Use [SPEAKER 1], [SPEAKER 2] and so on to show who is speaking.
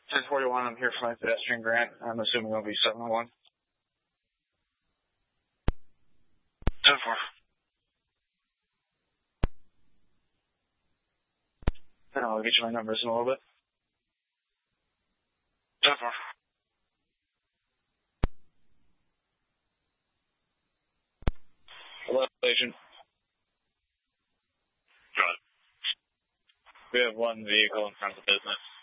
[SPEAKER 1] 1041, I'm here for my pedestrian grant. I'm assuming it'll be 701. 10-4. And I'll get you my numbers in a little bit. 10-4. Hello, Agent.
[SPEAKER 2] Got it.
[SPEAKER 1] We have one vehicle in front of the business.